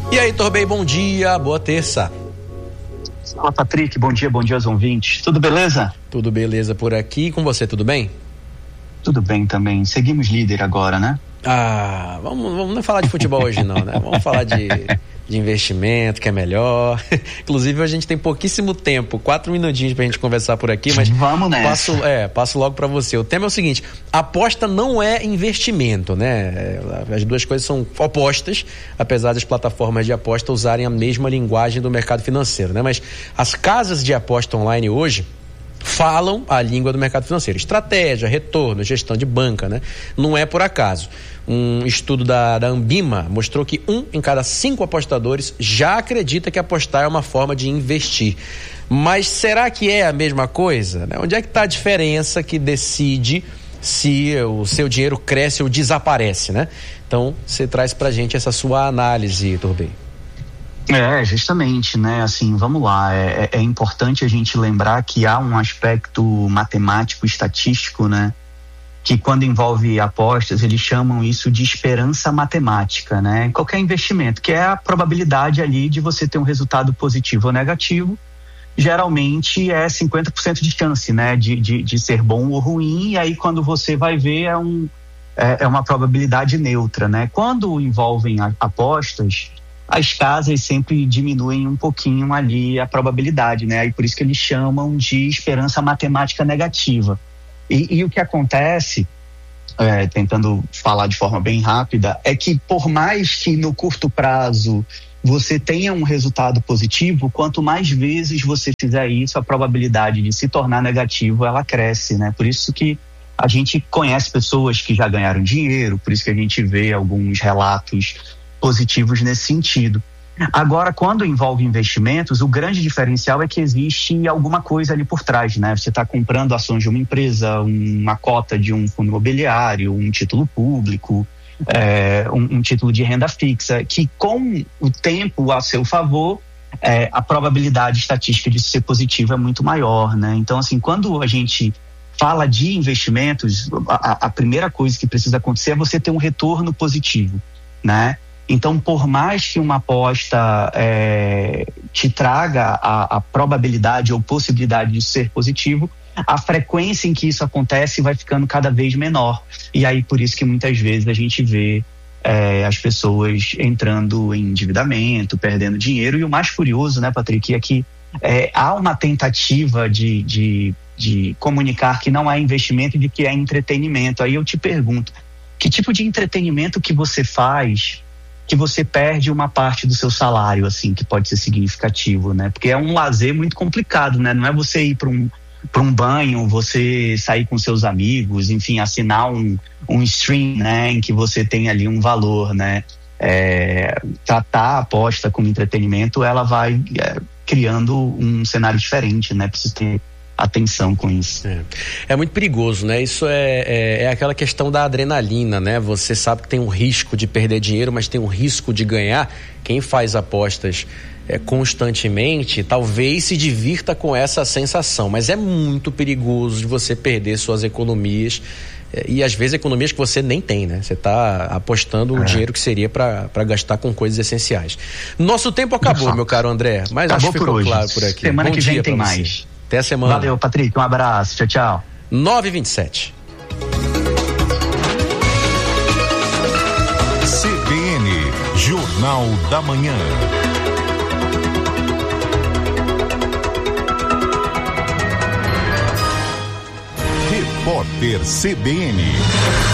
E aí, Torbay, bom dia, boa terça. Fala, Patrick, bom dia aos ouvintes. Tudo beleza? Tudo beleza por aqui, e com você, tudo bem? Tudo bem também, seguimos líder agora, né? Vamos não falar de futebol hoje não, né? Vamos falar de investimento, que é melhor. Inclusive, a gente tem pouquíssimo tempo, 4 minutinhos pra gente conversar por aqui, mas vamos nessa. Passo logo para você. O tema é o seguinte: aposta não é investimento, né? As duas coisas são opostas, apesar das plataformas de aposta usarem a mesma linguagem do mercado financeiro, né? Mas as casas de aposta online hoje falam a língua do mercado financeiro. Estratégia, retorno, gestão de banca, né? Não é por acaso. Um estudo da Ambima mostrou que 1 em cada 5 apostadores já acredita que apostar é uma forma de investir. Mas será que é a mesma coisa? Onde é que está a diferença que decide se o seu dinheiro cresce ou desaparece, né? Então, você traz pra gente essa sua análise, Torbay. Justamente, né? Assim, vamos lá. É importante a gente lembrar que há um aspecto matemático, estatístico, né? Que quando envolve apostas, eles chamam isso de esperança matemática, né? Qualquer investimento, que é a probabilidade ali de você ter um resultado positivo ou negativo, geralmente é 50% de chance, né? De ser bom ou ruim, e aí quando você vai ver é uma probabilidade neutra, né? Quando envolvem apostas, as casas sempre diminuem um pouquinho ali a probabilidade, né? E por isso que eles chamam de esperança matemática negativa. E o que acontece, tentando falar de forma bem rápida, é que por mais que no curto prazo você tenha um resultado positivo, quanto mais vezes você fizer isso, a probabilidade de se tornar negativo, ela cresce, né? Por isso que a gente conhece pessoas que já ganharam dinheiro, por isso que a gente vê alguns relatos positivos nesse sentido. Agora, quando envolve investimentos, o grande diferencial é que existe alguma coisa ali por trás, né? Você está comprando ações de uma empresa, uma cota de um fundo imobiliário, um título público, um título de renda fixa, que com o tempo a seu favor, a probabilidade estatística de ser positivo é muito maior, né? Então, assim, quando a gente fala de investimentos, a primeira coisa que precisa acontecer é você ter um retorno positivo, né? Então, por mais que uma aposta te traga a probabilidade ou possibilidade de ser positivo, a frequência em que isso acontece vai ficando cada vez menor. E aí, por isso que muitas vezes a gente vê as pessoas entrando em endividamento, perdendo dinheiro. E o mais curioso, né, Patrick, é que há uma tentativa de comunicar que não é investimento e de que é entretenimento. Aí eu te pergunto, que tipo de entretenimento que você faz que você perde uma parte do seu salário, assim, que pode ser significativo, né? Porque é um lazer muito complicado, né? Não é você ir para um banho, você sair com seus amigos, enfim, assinar um stream, né? Em que você tem ali um valor, né? Tratar a aposta como entretenimento, ela vai criando um cenário diferente, né? Precisa ter atenção com isso. É muito perigoso, né? Isso é aquela questão da adrenalina, né? Você sabe que tem um risco de perder dinheiro, mas tem um risco de ganhar. Quem faz apostas constantemente, talvez se divirta com essa sensação, mas é muito perigoso de você perder suas economias, e às vezes economias que você nem tem, né? Você está apostando o dinheiro que seria para gastar com coisas essenciais. Nosso tempo acabou, meu caro André, mas acho que ficou claro por aqui. Semana que vem tem mais. Até a semana. Valeu, Patrick. Um abraço. Tchau, tchau. 9h27. CBN, Jornal da Manhã. Repórter CBN.